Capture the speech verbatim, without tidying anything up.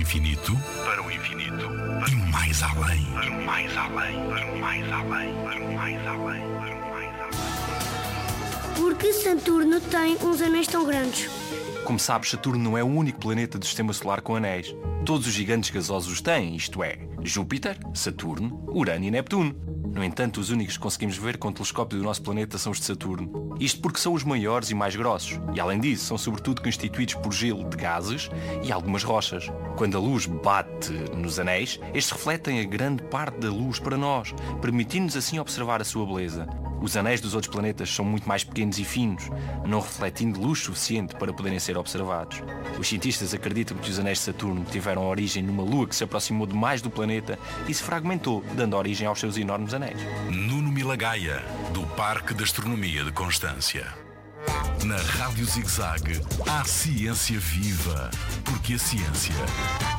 infinito, para o infinito, e mais além, para o mais além, para o mais além, para o mais além, para o mais além. Por que Saturno tem uns anéis tão grandes? Como sabes, Saturno não é o único planeta do Sistema Solar com anéis. Todos os gigantes gasosos os têm, isto é, Júpiter, Saturno, Urano e Neptuno. No entanto, os únicos que conseguimos ver com o telescópio do nosso planeta são os de Saturno. Isto porque são os maiores e mais grossos. E além disso, são sobretudo constituídos por gelo de gases e algumas rochas. Quando a luz bate nos anéis, estes refletem a grande parte da luz para nós, permitindo-nos assim observar a sua beleza. Os anéis dos outros planetas são muito mais pequenos e finos, não refletindo luz suficiente para poderem ser observados. Os cientistas acreditam que os anéis de Saturno tiveram origem numa lua que se aproximou demais do planeta e se fragmentou, dando origem aos seus enormes anéis. Nuno Milagaya, do Parque de Astronomia de Constância. Na Rádio Zig-Zag, há ciência viva, porque a ciência